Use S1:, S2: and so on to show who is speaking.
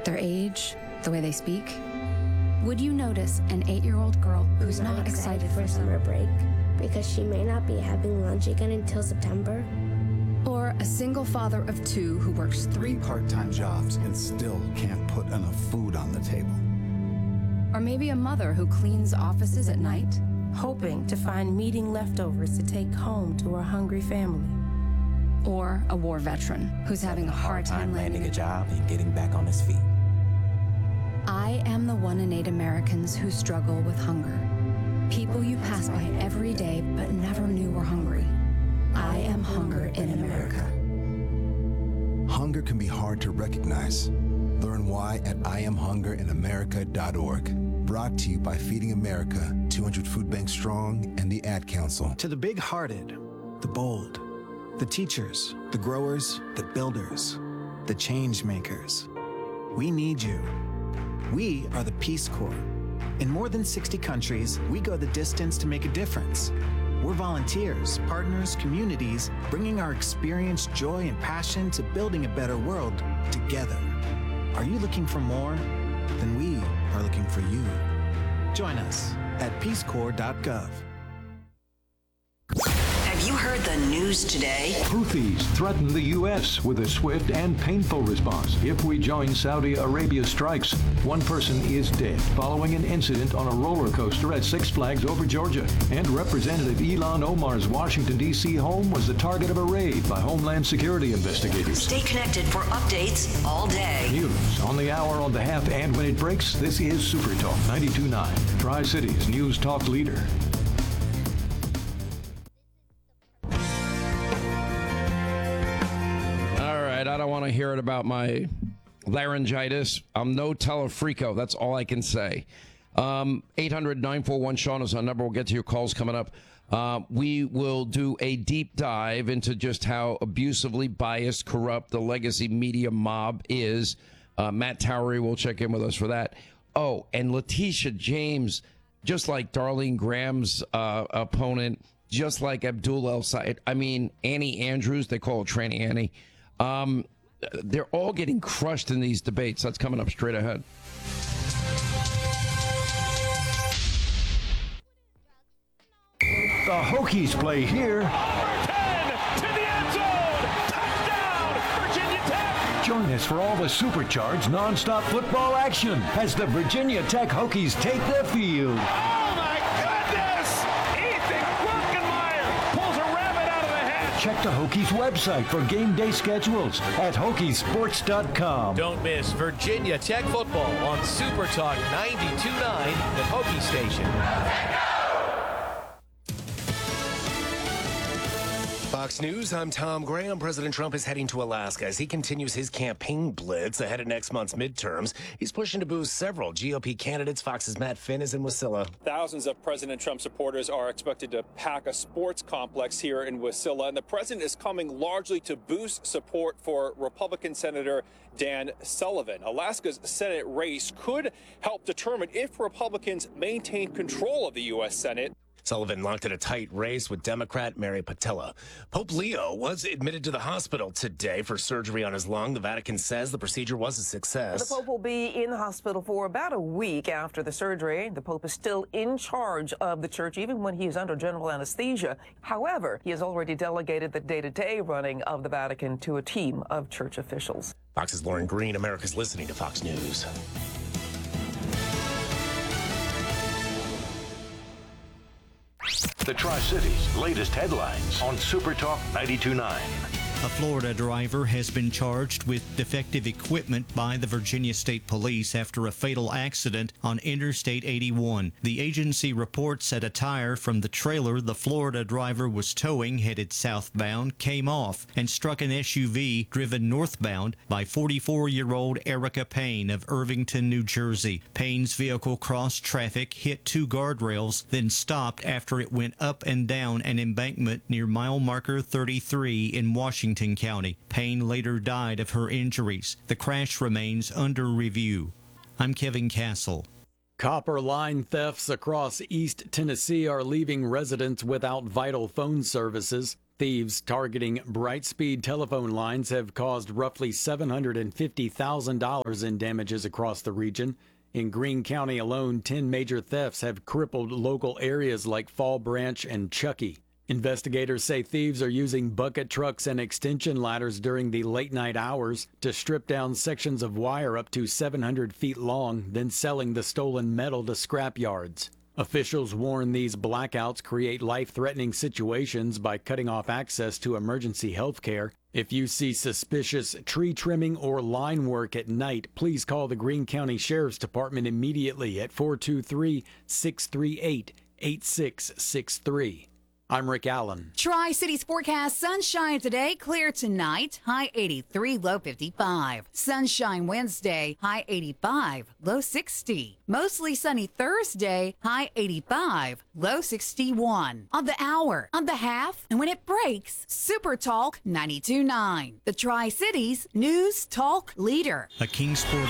S1: Their age, the way they speak. Would you notice an 8-year-old girl who's not excited for
S2: summer break because she may not be having lunch again until September?
S1: Or a single father of 2 who works 3
S3: part-time jobs and still can't put enough food on the table?
S1: Or maybe a mother who cleans offices at night,
S4: hoping to find meeting leftovers to take home to her hungry family.
S1: Or a war veteran who's having a hard time
S5: landing a job and getting back on his feet.
S1: I am the one in 8 Americans who struggle with hunger. People you pass by every day but never knew were hungry. I am hunger in America.
S3: Hunger can be hard to recognize. Learn why at IamHungerInAmerica.org. Brought to you by Feeding America, 200 Food Banks Strong, and the Ad Council.
S6: To the big-hearted, the bold, the teachers, the growers, the builders, the change makers. We need you. We are the Peace Corps. In more than 60 countries, we go the distance to make a difference. We're volunteers, partners, communities, bringing our experience, joy, and passion to building a better world together. Are you looking for more? Then we are looking for you. Join us at peacecorps.gov.
S7: Have you heard the news today?
S8: Houthis threaten the U.S. with a swift and painful response if we join Saudi Arabia's strikes. 1 person is dead following an incident on a roller coaster at Six Flags over Georgia. And Representative Ilhan Omar's Washington, D.C. home was the target of a raid by Homeland Security investigators.
S7: Stay connected for updates all day.
S8: News on the hour, on the half, and when it breaks. This is Super Talk 92.9, Tri-Cities News Talk leader.
S9: I don't want to hear it about my laryngitis. I'm no Telefrico. That's all I can say. 800-941-SEAN is our number. We'll get to your calls coming up. We will do a deep dive into just how abusively biased, corrupt the legacy media mob is. Matt Towery will check in with us for that. Oh, and Letitia James, just like Darlene Graham's opponent, just like Abdul El Sayed. I mean, Annie Andrews, they call her Tranny Annie. They're all getting crushed in these debates. That's coming up straight ahead.
S8: The Hokies play here.
S10: 10 to the end zone. Touchdown, Virginia Tech.
S8: Join us for all the supercharged nonstop football action as the Virginia Tech Hokies take the field.
S10: Oh, my goodness. Ethan Quirkenmeyer pulls a rabbit out of the hat.
S8: Check the Hokies website for game day schedules at Hokiesports.com.
S11: Don't miss Virginia Tech football on Super Talk 92.9, the Hokie Station.
S12: Fox News, I'm Tom Graham. President Trump is heading to Alaska as he continues his campaign blitz ahead of next month's midterms. He's pushing to boost several GOP candidates. Fox's Matt Finn is in Wasilla.
S13: Thousands of President Trump supporters are expected to pack a sports complex here in Wasilla, and the president is coming largely to boost support for Republican Senator Dan Sullivan. Alaska's Senate race could help determine if Republicans maintain control of the U.S. Senate.
S12: Sullivan locked in a tight race with Democrat Mary Patilla. Pope Leo was admitted to the hospital today for surgery on his lung. The Vatican says the procedure was a success.
S14: The Pope will be in the hospital for about a week after the surgery. The Pope is still in charge of the church, even when he is under general anesthesia. However, he has already delegated the day-to-day running of the Vatican to a team of church officials.
S12: Fox's Lauren Green. America's listening to Fox News.
S8: The Tri-Cities' latest headlines on Super Talk 92.9.
S15: A Florida driver has been charged with defective equipment by the Virginia State Police after a fatal accident on Interstate 81. The agency reports that a tire from the trailer the Florida driver was towing headed southbound came off and struck an SUV driven northbound by 44-year-old Erica Payne of Irvington, New Jersey. Payne's vehicle crossed traffic, hit 2 guardrails, then stopped after it went up and down an embankment near mile marker 33 in Washington County. Payne later died of her injuries. The crash remains under review. I'm Kevin Castle.
S16: Copper line thefts across East Tennessee are leaving residents without vital phone services. Thieves targeting Brightspeed telephone lines have caused roughly $750,000 in damages across the region. In Greene County alone, 10 major thefts have crippled local areas like Fall Branch and Chuckey. Investigators say thieves are using bucket trucks and extension ladders during the late-night hours to strip down sections of wire up to 700 feet long, then selling the stolen metal to scrap yards. Officials warn these blackouts create life-threatening situations by cutting off access to emergency health care. If you see suspicious tree trimming or line work at night, please call the Greene County Sheriff's Department immediately at 423-638-8663. I'm Rick Allen.
S17: Tri-Cities forecast: sunshine today, clear tonight, high 83, low 55. Sunshine Wednesday, high 85, low 60. Mostly sunny Thursday, high 85, low 61. On the hour, on the half, and when it breaks, Super Talk 92.9. The Tri-Cities News Talk Leader.
S15: A Kingsport